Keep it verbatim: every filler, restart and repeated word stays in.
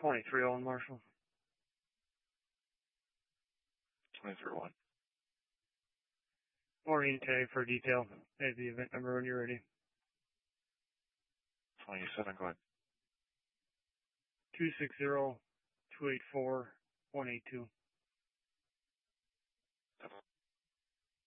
twenty-three oh one Marshall. twenty-three oh one. Maureen tag for detail. I have the event number when you're ready. twenty-seven, go ahead. two six zero, two eight four, one eight two.